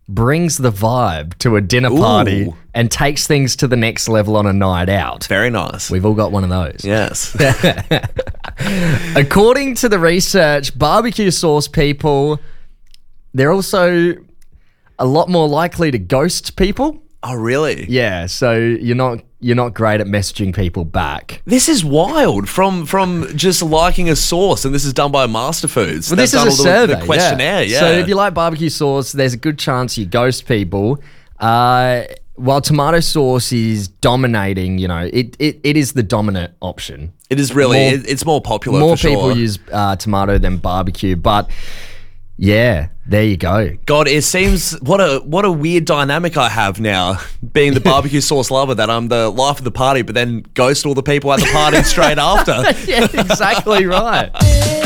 brings the vibe to a dinner party Ooh. and takes things to the next level on a night out. Very nice. We've all got one of those. Yes. According to the research, barbecue sauce people, they're also a lot more likely to ghost people. Oh, really? Yeah, so you're not great at messaging people back. This is wild. From just liking a sauce, and this is done by Master Foods. Well, this They've is a done all survey. the questionnaire. Yeah. So if you like barbecue sauce, there's a good chance you ghost people. While tomato sauce is dominating, it is the dominant option. It is really. It's more popular. More for sure. people use tomato than barbecue, but yeah, there you go. God, it seems what a weird dynamic I have now, being the barbecue sauce lover, that I'm the life of the party, but then ghost all the people at the party straight after. Yeah, exactly right.